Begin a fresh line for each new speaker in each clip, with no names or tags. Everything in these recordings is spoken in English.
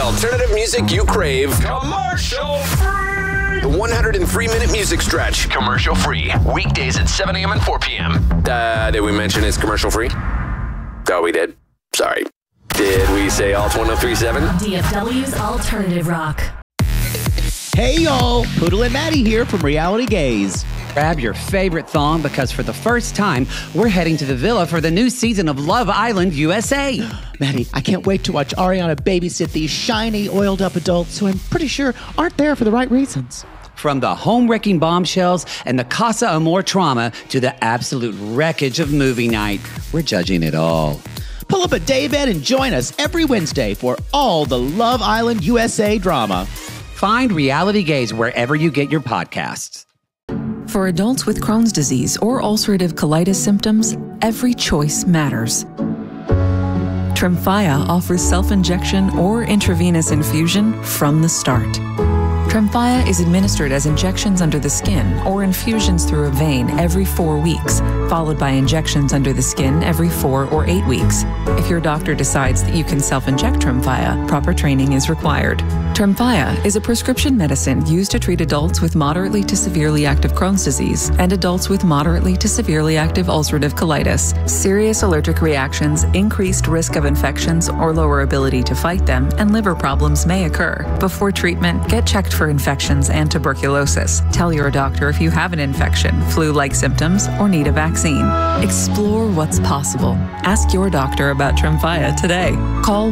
alternative music you crave. Commercial free. The 103-minute music stretch.
Commercial free. Weekdays at 7 a.m. and 4 p.m.
Did we mention it's commercial free? Oh, we did. Sorry. Did we say Alt 103.7?
DFW's Alternative Rock.
Hey y'all, Poodle and Maddie here from Reality Gaze.
Grab your favorite thong because for the first time, we're heading to the villa for the new season of Love Island USA.
Maddie, I can't wait to watch Ariana babysit these shiny, oiled-up adults who I'm pretty sure aren't there for the right reasons.
From the home-wrecking bombshells and the Casa Amor trauma to the absolute wreckage of movie night, we're judging it all.
Pull up a daybed and join us every Wednesday for all the Love Island USA drama.
Find Reality Gaze wherever you get your podcasts.
For adults with Crohn's disease or ulcerative colitis symptoms, every choice matters. Tremfya offers self-injection or intravenous infusion from the start. Tremfya is administered as injections under the skin or infusions through a vein every 4 weeks, followed by injections under the skin every 4 or 8 weeks. If your doctor decides that you can self-inject Tremfya, proper training is required. Tremfya is a prescription medicine used to treat adults with moderately to severely active Crohn's disease and adults with moderately to severely active ulcerative colitis. Serious allergic reactions, increased risk of infections or lower ability to fight them, and liver problems may occur. Before treatment, get checked for infections and tuberculosis. Tell your doctor if you have an infection, flu-like symptoms, or need a vaccine. Explore what's possible. Ask your doctor about Tremfya today. Call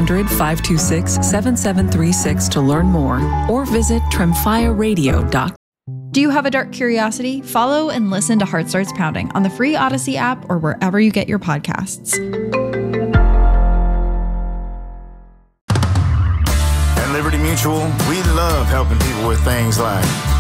1-800-526-7736 to learn more or visit tremfyaradio.com.
Do you have a dark curiosity? Follow and listen to Heart Starts Pounding on the free Odyssey app or wherever you get your podcasts.
At Liberty Mutual, we love helping people with things like